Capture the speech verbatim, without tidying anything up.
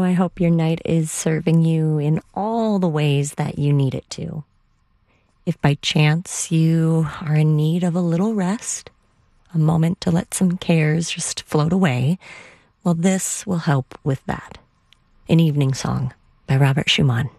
I hope your night is serving you in all the ways that you need it to. If by chance you are in need of a little rest, a moment to let some cares just float away, well, this will help with that. An Evening Song by Robert Schumann.